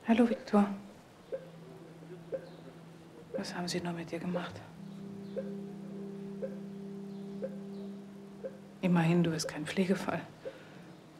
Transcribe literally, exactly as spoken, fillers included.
Hallo, Viktor. Was haben Sie nur mit dir gemacht? Immerhin, du bist kein Pflegefall.